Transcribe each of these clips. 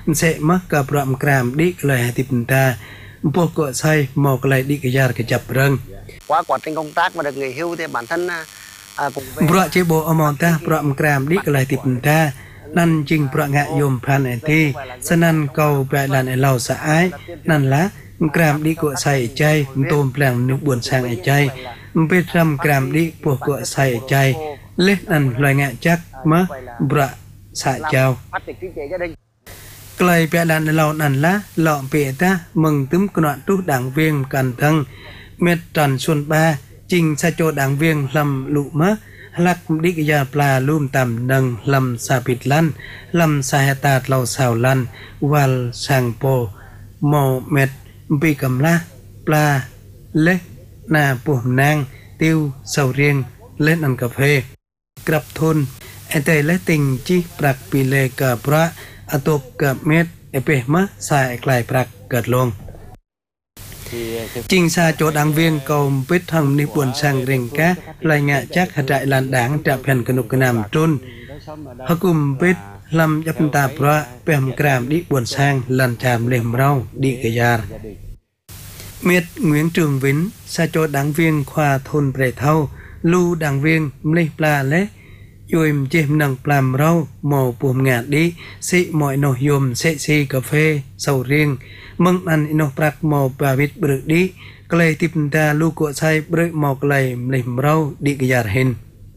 sẽ mất cả bọm càm đi lại tiếp ta buộc cọ say một lại đi cái giờ cái chập răng qua quá trình công tác mà được nghỉ hưu thì bản thân cũng bọa chế bộ amon ta bọm càm đi lại tiếp taนั่นจึงประงะยมพรันไอทีฉะนั้นเกาแปลลันไอเราสะอายนั่นละกรามดีกว่าใส่ใจโตมแปลงนึกบวนสร้างไอใจเป็นรำกรามดีพวกกว่าใส่ใจเล็กนั่นลอยงะจักมะประสะเจ้าไกลแปลลันไอเรานั่นละหล่อเปตะมึงตึมกนทุกด่างเวียงกันทั้งเม็ดตันส่วนบาจริงสะโจด่างเวียงลำลุมะลักดิกยาปลาลุ่มต่ำดังลำสาปิดลันลำสาหตาดเหล่าสาวลันวัลสังโปโมเม็ดปีกำละปลาเล็กนาปุ่มนางติวเสาเรียงเล่นอันกาเฟกรับทุนไอเตและติงจิปรักปีเลกับพระอตบกับเม็ดเอเปมะสายกลายปรักเกิดลงจริงซาโจดังเวียงกอมปิดทางนิบุญสังเริงกะรายงานจักหายลันด่างจับแผ่นกนุกนำจุนฮกุมปิดลำยับตาพระเปี่ยมกรามดิบุญสังลันจามเล่มเราดิกยาเม็ดเหวียงtrườngวินซาโจดังเวียงควาทนเปรเท่าลูดังเวียงมลิปลาและยุยมเจมนังปลามเราหมอปุ่มงาดดิสิหมอยนอยมเซซีกาเฟเสาเรียงมึงอันอินปรักหมอปาวิทบรึดิกลายติปตาลูกกใช้บรึหมอกลายมลิมเราดิกยาเห็น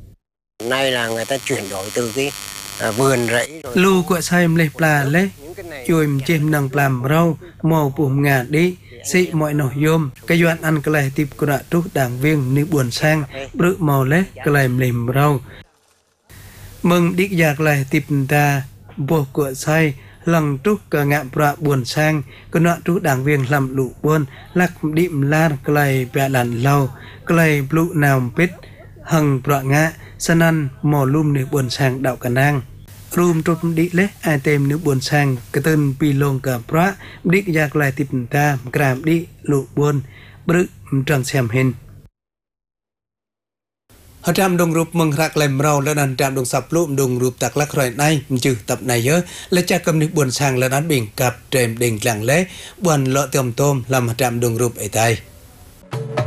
nay là người ta chuyển đổi từ cái vườn rẫy rồi ลูกกใช้มลิปลาและยุยมเจมนังปลามเราหมอปุ่มงาดดิสิหมอยนอยมกยวนอันกลายติปกระทุกด่างเวียงนิบุญแซงบรึหมอและกลายมลิมเรามึงดิกอยากไล่ติปตาบวกกวดใส่หลังทุกกะงะประบวนแซงกนทุกด่างเวียงลำลุบนลักดิมลาดไกลแปะหลันเล่าไกลปลุนามปิดหังประงะสนันหมอลุ่มในบวนแซงดาวกันนางรูมตุบดิเละไอเต็มนึกบวนแซงกระตืนปีลงกับพระดิกอยากไล่ติปตากรามดิลุบนบรึจังแซมเห็นhọ trạm đồng rụp mừng rạc lềm rau lên ăn trạm đồng sập lụm đồng rụp tạc lắc rồi nay trừ tập này nhớ lấy cha cầm nước buồn sang lên án biển cặp trềm đình làng lễ buồn lọ tôm tôm làm trạm đồng rụp ở tay